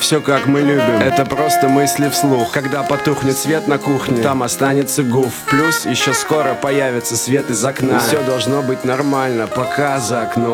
все как мы любим. Это просто мысли вслух. Когда потухнет свет на кухне, там останется гуф. Плюс еще скоро появится свет из окна. И все должно быть нормально, пока за окном